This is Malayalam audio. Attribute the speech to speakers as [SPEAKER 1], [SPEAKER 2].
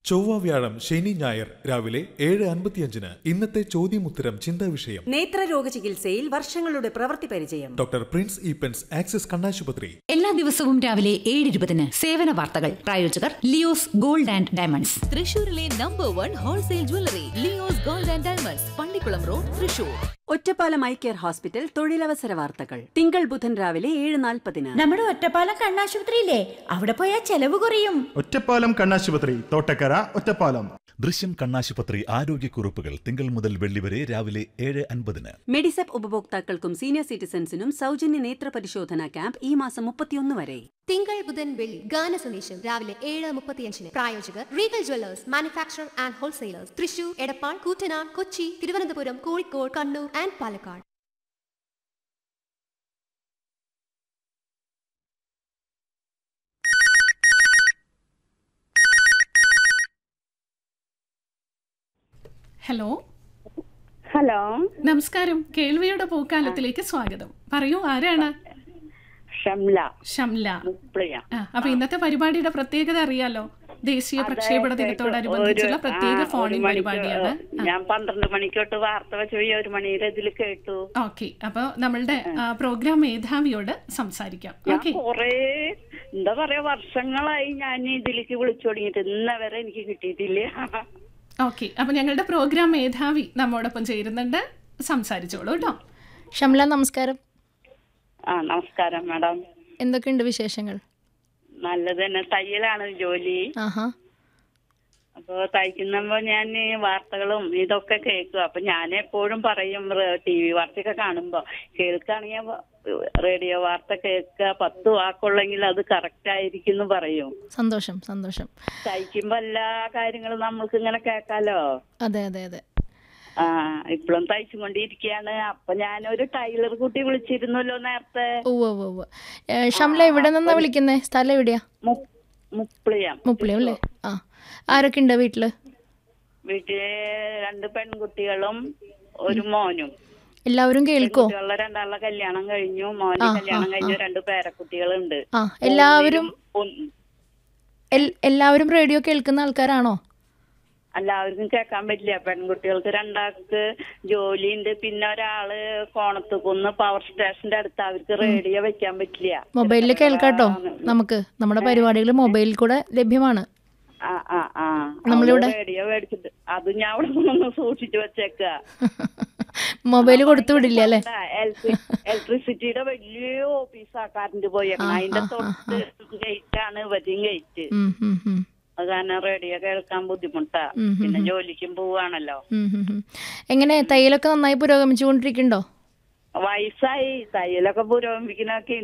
[SPEAKER 1] ചൊവ്വ വ്യാഴം ശനി ഞായർ രാവിലെ 7:55 ഇന്നത്തെ ചോദ്യമുത്തരം ചിന്താ വിഷയം.
[SPEAKER 2] നേത്രരോഗ ചികിത്സയിൽ വർഷങ്ങളുടെ പ്രവൃത്തി പരിചയം.
[SPEAKER 1] ഡോക്ടർ പ്രിൻസ് ഈപ്പൻസ് ആക്സിസ് കണ്ണാശുപത്രി.
[SPEAKER 3] എല്ലാ ദിവസവും രാവിലെ 7:20 സേവന വാർത്തകൾ. പ്രായോജകർ ലിയോസ് ഗോൾഡ് ആൻഡ് ഡയമണ്ട്സ്.
[SPEAKER 4] തൃശൂരിലെ number 1 wholesale jewellery Leo's gold and diamonds, Pallikkulam road, Thrissur.
[SPEAKER 2] Ottapalam eye care hospital തൊഴിലവസര വാർത്തകൾ തിങ്കൾ ബുധൻ രാവിലെ 7:40.
[SPEAKER 5] നമ്മുടെ ഒറ്റപ്പാലം കണ്ണാശുപത്രിയില്ലേ, അവിടെ പോയാൽ ചെലവ് കുറയും.
[SPEAKER 6] ഒറ്റപ്പാലം കണ്ണാശുപത്രി, തോട്ടക്കര, ഒറ്റപ്പാലം.
[SPEAKER 7] ദൃശ്യം കണ്ണാശുപത്രി ആരോഗ്യക്കുറിപ്പുകൾ തിങ്കൾ മുതൽ വെള്ളി വരെ രാവിലെ 7:50.
[SPEAKER 2] മെഡിസെപ്പ് ഉപഭോക്താക്കൾക്കും സീനിയർ സിറ്റിസൺസിനും സൗജന്യ നേത്ര പരിശോധനാ ക്യാമ്പ് ഈ മാസം 31 വരെ.
[SPEAKER 8] തിങ്കൾ ബുധൻ വെള്ളി ഗാന സന്ദേശം രാവിലെ 7:35. പ്രായോജകർ Regal Jewellers, manufacturer and wholesalers, Thrissur, Edappal, Koottanad, Kochi, Thiruvananthapuram, Kozhikode, Kannur and Palakkad.
[SPEAKER 9] Hello
[SPEAKER 10] hello,
[SPEAKER 9] നമസ്കാരം. കേൾവിയുടെ പൂക്കാലത്തിലേക്ക് സ്വാഗതം. പറയൂ, ആരാണ്? ഷംല. അപ്പൊ ഇന്നത്തെ പരിപാടിയുടെ പ്രത്യേകത അറിയാലോ. ദേശീയ പ്രക്ഷേപണ ദിനത്തോടനുബന്ധിച്ചുള്ള പ്രത്യേക ഫോണിൻ പരിപാടിയാണ്.
[SPEAKER 10] ഞാൻ 12 മണിക്കോട്ട് വാർത്ത വെച്ച് 1 മണിയുടെ ഇതിൽ കേട്ടു.
[SPEAKER 9] ഓക്കെ, അപ്പൊ നമ്മളുടെ പ്രോഗ്രാം മേധാവിയോട് സംസാരിക്കാം. ഓക്കെ,
[SPEAKER 10] കൊറേ എന്താ പറയാ വർഷങ്ങളായി ഞാൻ ഇതിലേക്ക് വിളിച്ചു തുടങ്ങിയിട്ട് ഇന്ന വരെ എനിക്ക് കിട്ടിയിട്ടില്ല.
[SPEAKER 9] ഓക്കെ, അപ്പൊ ഞങ്ങളുടെ പ്രോഗ്രാം മേധാവി നമ്മോടൊപ്പം ചേരുന്നുണ്ട്. സംസാരിച്ചോളൂ കേട്ടോ.
[SPEAKER 11] ഷംല, നമസ്കാരം.
[SPEAKER 10] നമസ്കാരം മാഡം.
[SPEAKER 11] എന്തൊക്കെയുണ്ട് വിശേഷങ്ങൾ?
[SPEAKER 10] നല്ലത് തന്നെ. തയ്യലാണ് ജോലി. അപ്പൊ തയ്ക്കുന്നപ്പോ ഞാൻ വാർത്തകളും ഇതൊക്കെ കേൾക്കും. അപ്പൊ ഞാൻ എപ്പോഴും പറയും, TV വാർത്തയൊക്കെ കാണുമ്പോ കേൾക്കുകയാണെങ്കിൽ റേഡിയോ വാർത്ത കേൾക്കുക, 10 വാക്കുള്ളെങ്കിൽ അത് കറക്റ്റ് ആയിരിക്കും എന്ന് പറയും.
[SPEAKER 11] സന്തോഷം സന്തോഷം.
[SPEAKER 10] തയ്ക്കുമ്പോ എല്ലാ കാര്യങ്ങളും നമ്മൾക്ക് ഇങ്ങനെ കേൾക്കാലോ.
[SPEAKER 11] അതെ അതെ അതെ.
[SPEAKER 10] ഇപ്പോഴും തയ്ച്ചുകൊണ്ടിരിക്കുകയാണ്. അപ്പൊ ഞാനൊരു ടൈലർ കുട്ടി വിളിച്ചിരുന്നല്ലോ നേരത്തെ.
[SPEAKER 11] ഷംല എവിടെ നിന്നാ വിളിക്കുന്നേ? സ്ഥലം എവിടെയാ?
[SPEAKER 10] മുപ്ലിയം
[SPEAKER 11] അല്ലേ? ആരൊക്കെ ഉണ്ട് വീട്ടില്?
[SPEAKER 10] വീട്ടിലെ 2 പെൺകുട്ടികളും 1 മോനും.
[SPEAKER 11] എല്ലാവരും കേൾക്കോ?
[SPEAKER 10] 2 കല്യാണം കഴിഞ്ഞു. മോന്റെ കല്യാണം കഴിഞ്ഞു. 2 പേരക്കുട്ടികളുണ്ട്.
[SPEAKER 11] എല്ലാവരും റേഡിയോ കേൾക്കുന്ന ആൾക്കാരാണോ?
[SPEAKER 10] എല്ലാവർക്കും കേൾക്കാൻ പറ്റില്ല. പെൺകുട്ടികൾക്ക് 2 ജോലിയുണ്ട്. പിന്നെ ഒരാള് കോണത്തുകുന്ന് പവർ സ്റ്റേഷന്റെ അടുത്ത്. അവർക്ക് റേഡിയോ വെക്കാൻ പറ്റില്ല.
[SPEAKER 11] മൊബൈലിൽ കേൾക്കാട്ടോ. നമുക്ക് നമ്മുടെ പരിപാടികൾ മൊബൈലിൽ കൂടെ ലഭ്യമാണ്.
[SPEAKER 10] നമ്മളിവിടെ റേഡിയോ മേടിച്ചിട്ട് അത് ഞാൻ അവിടെ നിന്ന് സൂക്ഷിച്ചു വെച്ചേക്ക.
[SPEAKER 11] മൊബൈൽ കൊടുത്തു വിടില്ല അല്ലേ?
[SPEAKER 10] ഇലക്ട്രിസിറ്റിയുടെ വലിയ ഓഫീസാ കറണ്ട് പോയേക്കണം. അതിന്റെ തൊട്ട് ഗേറ്റാണ് വരും ഗേറ്റ്. അത് കാരണം റേഡിയോ കേൾക്കാൻ ബുദ്ധിമുട്ടാ. പിന്നെ ജോലിക്കും പോവാണല്ലോ.
[SPEAKER 11] എങ്ങനെ തയ്യലൊക്കെ നന്നായി പുരോഗമിച്ചുകൊണ്ടിരിക്കുന്നുണ്ടോ?
[SPEAKER 10] വയസ്സായി തയ്യലൊക്കെ പുരോഗമിക്കുന്നൊക്കെ